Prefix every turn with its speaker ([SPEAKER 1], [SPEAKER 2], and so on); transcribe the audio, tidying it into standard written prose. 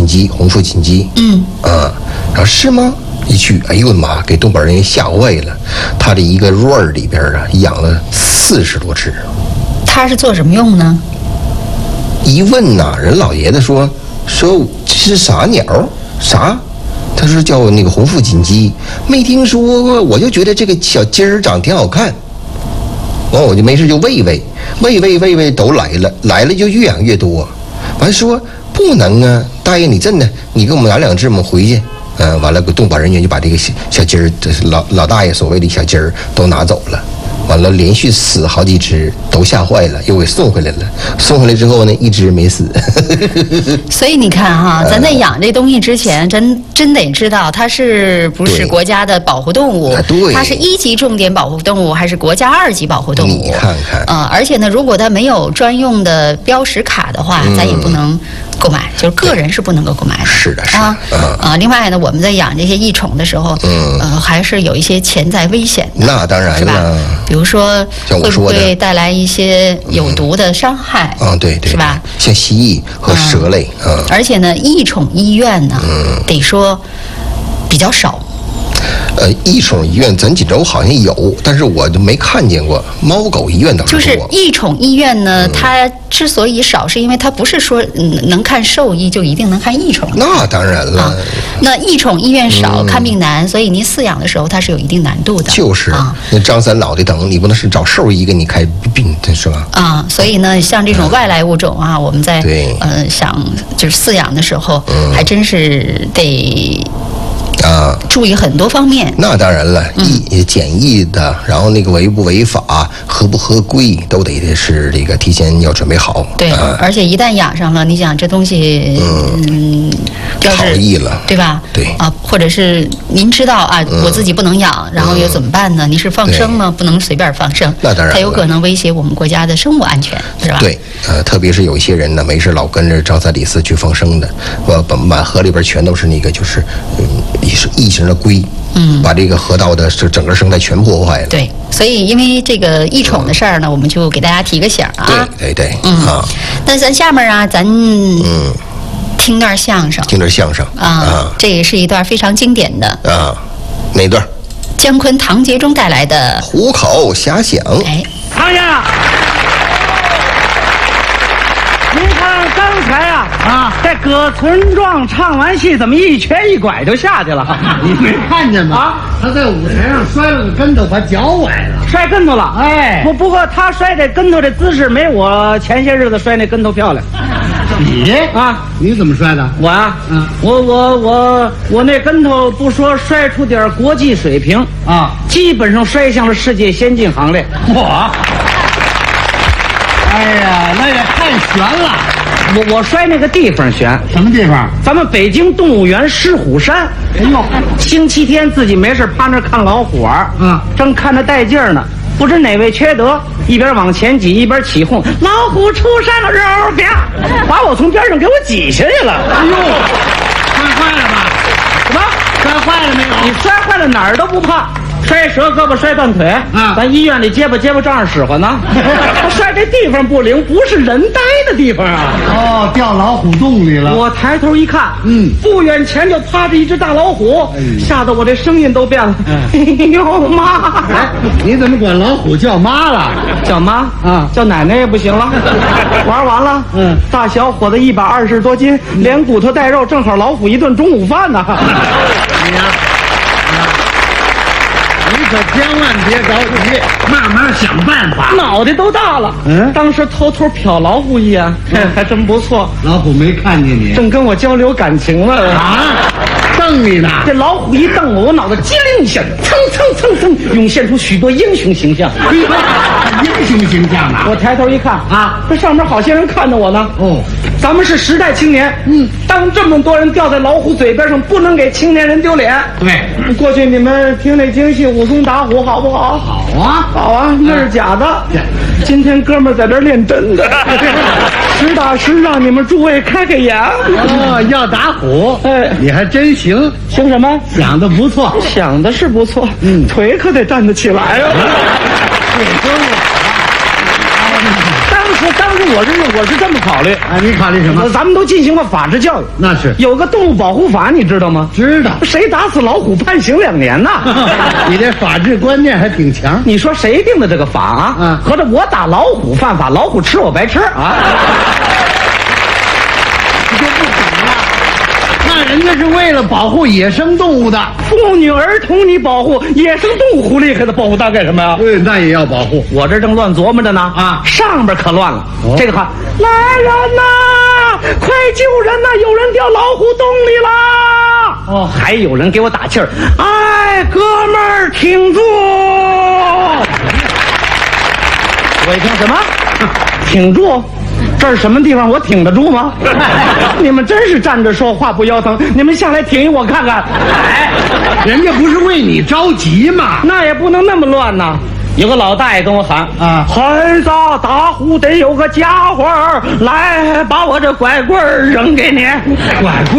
[SPEAKER 1] 锦鸡，红腹锦鸡。然后是吗？一去，哎呦我的妈，给东北人吓坏了。他的一个院儿里边啊，养了40多只。
[SPEAKER 2] 他是做什么用呢？
[SPEAKER 1] 一问呐，人老爷子说这是啥鸟？啥？他说叫那个红腹锦鸡，没听说过。我就觉得这个小鸡儿长挺好看，完我就没事就喂，都来了就越养越多。完说不能啊，大爷你真的，你给我们拿2只，我们回去。完了，动保人员就把这个小鸡儿，老大爷所谓的小鸡儿都拿走了。完了，连续死好几只，都吓坏了，又给送回来了。送回来之后呢，一只没死。
[SPEAKER 2] 所以你看哈，咱在养这东西之前，真得知道它是不是国家的保护动物？
[SPEAKER 1] 对，
[SPEAKER 2] 它是1级重点保护动物，还是国家2级保护动物？
[SPEAKER 1] 你看看。
[SPEAKER 2] 而且呢，如果它没有专用的标识卡的话，咱也不能购买，就是个人是不能够购买的。
[SPEAKER 1] 是的，是
[SPEAKER 2] 的。另外呢，我们在养这些异宠的时候，还是有一些潜在危险的。
[SPEAKER 1] 那当然了。
[SPEAKER 2] 比如说，会不会带来一些有毒的伤害？
[SPEAKER 1] 对，
[SPEAKER 2] 是吧？
[SPEAKER 1] 像蜥蜴和蛇类。
[SPEAKER 2] 而且呢，异宠医院呢，得说比较少。
[SPEAKER 1] 异宠医院咱锦州好像有，但是我就没看见过。猫狗医院倒是多。
[SPEAKER 2] 就是异宠医院呢，它之所以少，是因为它不是说能看兽医就一定能看异宠。
[SPEAKER 1] 那当然了。
[SPEAKER 2] 那异宠医院少，看病难，所以您饲养的时候它是有一定难度的。
[SPEAKER 1] 就是那张三脑袋疼，你不能是找兽医给你开病，是吧？
[SPEAKER 2] 所以呢，像这种外来物种啊，我们在想就是饲养的时候，还真是得。注意很多方面。
[SPEAKER 1] 那当然了，检疫的，然后那个违不违法、合不合规，都得是这个提前要准备好。
[SPEAKER 2] 对，而且一旦养上了，你想这东西，
[SPEAKER 1] 逃逸了，
[SPEAKER 2] 对吧？
[SPEAKER 1] 对
[SPEAKER 2] 或者是您知道啊，我自己不能养，然后又怎么办呢？你是放生吗？不能随便放生，
[SPEAKER 1] 那当然，
[SPEAKER 2] 它有可能威胁我们国家的生物安全，是吧？
[SPEAKER 1] 对，特别是有一些人呢，没事老跟着张三李四去放生的，满河里边全都是那个就是异形的龟，把这个河道的整个生态全破坏了。
[SPEAKER 2] 对，所以因为这个异宠的事儿呢，我们就给大家提个醒啊。
[SPEAKER 1] 对，
[SPEAKER 2] 那咱下面啊，咱听段相声。
[SPEAKER 1] 听段相声
[SPEAKER 2] 这也是一段非常经典的
[SPEAKER 1] 哪段？
[SPEAKER 2] 姜昆、唐杰忠带来的
[SPEAKER 1] 《虎口遐想》。
[SPEAKER 3] 唐先生，您看刚才在葛存壮唱完戏，怎么一瘸一拐就下去了？
[SPEAKER 4] 你没看见吗？他在舞台上摔了个跟头，把脚崴了。
[SPEAKER 3] 摔跟头了？不过他摔这跟头这姿势没我前些日子摔那跟头漂亮。
[SPEAKER 4] 你怎么摔的？
[SPEAKER 3] 我啊，我那跟头不说摔出点国际水平基本上摔向了世界先进行列。
[SPEAKER 4] 哎呀，那也太悬了。
[SPEAKER 3] 我摔那个地方悬。
[SPEAKER 4] 什么地方？
[SPEAKER 3] 咱们北京动物园狮虎山。
[SPEAKER 4] 哎呦，
[SPEAKER 3] 星期天自己没事趴那看老虎玩，正看着带劲儿呢，不知哪位缺德，一边往前挤一边起哄：“老虎出山了！”啪，把我从边上给我挤下去了。
[SPEAKER 4] 哎呦，摔坏了吧？
[SPEAKER 3] 什么？
[SPEAKER 4] 摔坏了没有？
[SPEAKER 3] 你摔坏了哪儿都不怕。摔折胳膊摔断腿咱医院里结巴仗着使唤呢。他摔这地方不灵，不是人待的地方啊。
[SPEAKER 4] 掉老虎洞里了。
[SPEAKER 3] 我抬头一看，不远前就趴着一只大老虎，吓得我这声音都变了。哎呦妈！
[SPEAKER 4] 你怎么管老虎叫妈了？
[SPEAKER 3] 叫妈叫奶奶也不行了。玩完了，大小伙子120多斤，连骨头带肉，正好老虎一顿中午饭呢。
[SPEAKER 4] 你可千万别着急，慢慢想办法。
[SPEAKER 3] 脑袋都大了，当时偷偷瞟老虎一眼，还真不错。
[SPEAKER 4] 老虎没看见你，
[SPEAKER 3] 正跟我交流感情了
[SPEAKER 4] 瞪你呢。
[SPEAKER 3] 这老虎一瞪我脑袋机灵一下，蹭涌现出许多英雄形象。
[SPEAKER 4] 英雄形象啊！
[SPEAKER 3] 我抬头一看这上面好些人看着我呢。咱们是时代青年，当这么多人掉在老虎嘴边上，不能给青年人丢脸。
[SPEAKER 4] 对，
[SPEAKER 3] 过去你们听那京戏武松打虎好不好？好啊，那是假的。今天哥们儿在这练真的，实打实让你们诸位开开眼。
[SPEAKER 4] 要打虎，你还真行。
[SPEAKER 3] 行什么？
[SPEAKER 4] 想的不错，
[SPEAKER 3] 想的是不错，腿可得站得起来啊。当时我是这么考虑
[SPEAKER 4] 啊，你考虑什么？
[SPEAKER 3] 咱们都进行过法制教育，
[SPEAKER 4] 那是
[SPEAKER 3] 有个动物保护法，你知道吗？
[SPEAKER 4] 知道。
[SPEAKER 3] 谁打死老虎判刑2年呐？
[SPEAKER 4] 你这法治观念还挺强。
[SPEAKER 3] 你说谁定的这个法啊？
[SPEAKER 4] 嗯，
[SPEAKER 3] 合着我打老虎犯法，老虎吃我白吃啊？
[SPEAKER 4] 你就不懂了。那人家是为了保护野生动物的，
[SPEAKER 3] 妇女儿童你保护，野生动物狐狸还得保护它干什么呀？
[SPEAKER 4] 对，那也要保护。
[SPEAKER 3] 我这正乱琢磨着呢
[SPEAKER 4] 啊，
[SPEAKER 3] 上边可乱了。
[SPEAKER 4] 这
[SPEAKER 3] 个喊来人呐，快救人呐！有人掉老虎洞里啦！哦，还有人给我打气儿，哎，哥们儿挺住！我一听什么？挺住？这是什么地方？我挺得住吗？你们真是站着说话不腰疼，你们下来挺一我看看。
[SPEAKER 4] 哎，人家不是为你着急吗？
[SPEAKER 3] 那也不能那么乱呐。有个老大爷跟我喊
[SPEAKER 4] 啊，
[SPEAKER 3] 孩子，打虎得有个家伙，来把我这拐棍扔给你。
[SPEAKER 4] 拐棍